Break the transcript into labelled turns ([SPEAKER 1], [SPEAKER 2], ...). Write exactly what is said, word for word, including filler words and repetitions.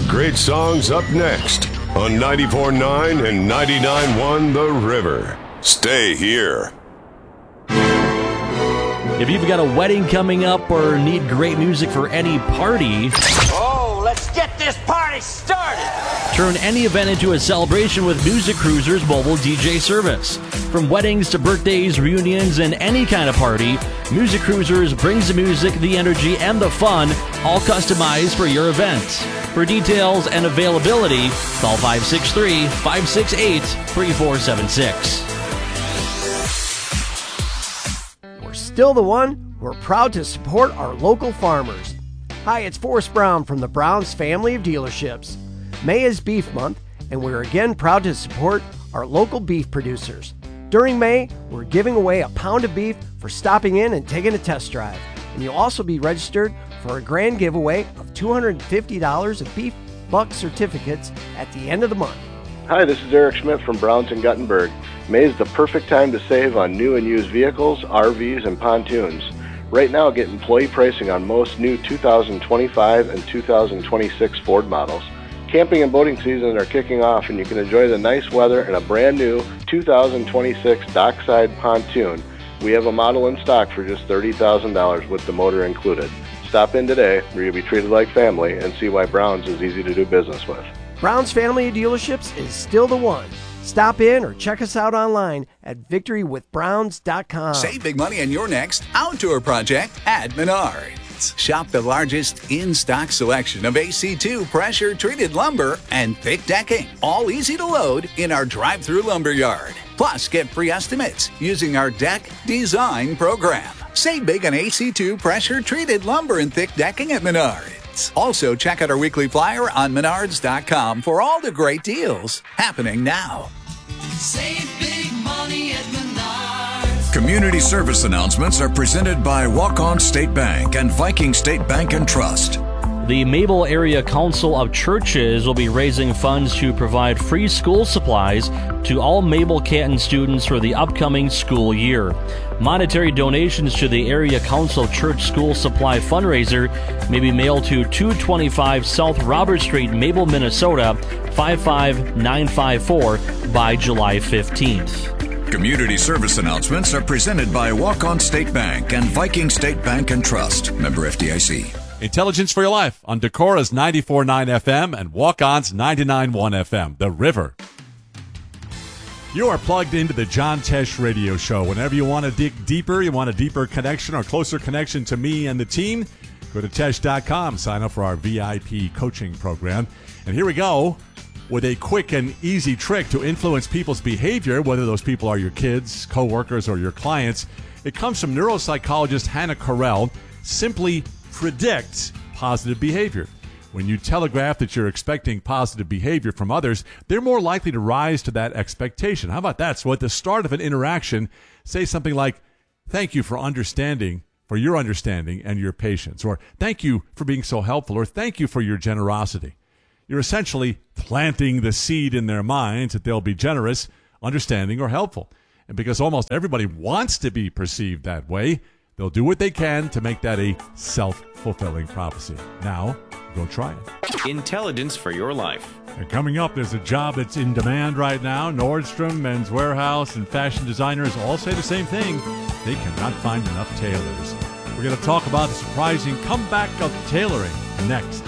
[SPEAKER 1] great songs up next on ninety-four point nine and ninety-nine point one The River. Stay here.
[SPEAKER 2] If you've got a wedding coming up or need great music for any party,
[SPEAKER 3] oh, let's get this party started!
[SPEAKER 2] Turn any event into a celebration with Music Cruiser's mobile D J service. From weddings to birthdays, reunions, and any kind of party, Music Cruisers brings the music, the energy, and the fun, all customized for your event. For details and availability, call five six three, five six eight, three four seven six.
[SPEAKER 4] We're still the one. We're proud to support our local farmers. Hi, it's Forrest Brown from the Browns family of dealerships. May is Beef Month, and we're again proud to support our local beef producers. During May, we're giving away a pound of beef for stopping in and taking a test drive. And you'll also be registered for a grand giveaway of two hundred fifty dollars of Beef Buck certificates at the end of the month.
[SPEAKER 5] Hi, this is Eric Schmidt from Browns and Guttenberg. May is the perfect time to save on new and used vehicles, R Vs, and pontoons. Right now, get employee pricing on most new two thousand twenty-five and two thousand twenty-six Ford models. Camping and boating season are kicking off, and you can enjoy the nice weather in a brand new two thousand twenty-six Dockside pontoon. We have a model in stock for just thirty thousand dollars with the motor included. Stop in today where you'll be treated like family and see why Browns is easy to do business with.
[SPEAKER 4] Browns family of dealerships is still the one. Stop in or check us out online at victory with browns dot com.
[SPEAKER 6] Save big money on your next outdoor project at Menards. Shop the largest in-stock selection of A C two pressure-treated lumber and thick decking, all easy to load in our drive-through lumber yard. Plus, get free estimates using our deck design program. Save big on A C two pressure-treated lumber and thick decking at Menards. Also, check out our weekly flyer on menards dot com for all the great deals happening now.
[SPEAKER 7] Save big money at Menards.
[SPEAKER 8] Community service announcements are presented by Walk-On State Bank and Viking State Bank and Trust.
[SPEAKER 2] The Mabel Area Council of Churches will be raising funds to provide free school supplies to all Mabel Canton students for the upcoming school year. Monetary donations to the Area Council Church School Supply fundraiser may be mailed to two twenty-five South Robert Street, Mabel, Minnesota, five five nine five four by July fifteenth.
[SPEAKER 8] Community service announcements are presented by Walk-On State Bank and Viking State Bank and Trust. Member F D I C.
[SPEAKER 9] Intelligence for your life on Decora's ninety-four point nine F M and Walk-On's ninety-nine point one F M, The River. You are plugged into the John Tesh Radio Show. Whenever you want to dig deeper, you want a deeper connection or closer connection to me and the team, go to tesh dot com, sign up for our V I P coaching program. And here we go with a quick and easy trick to influence people's behavior, whether those people are your kids, coworkers, or your clients. It comes from neuropsychologist Hannah Carell. Simply predict positive behavior. When you telegraph that you're expecting positive behavior from others, they're more likely to rise to that expectation. How about that? So at the start of an interaction, say something like, thank you for understanding, for your understanding and your patience, or thank you for being so helpful, or thank you for your generosity. You're essentially planting the seed in their minds that they'll be generous, understanding, or helpful. And because almost everybody wants to be perceived that way, they'll do what they can to make that a self-fulfilling prophecy. Now, go try it.
[SPEAKER 10] Intelligence for your life.
[SPEAKER 9] And coming up, there's a job that's in demand right now. Nordstrom, Men's Warehouse, and fashion designers all say the same thing. They cannot find enough tailors. We're going to talk about the surprising comeback of tailoring next.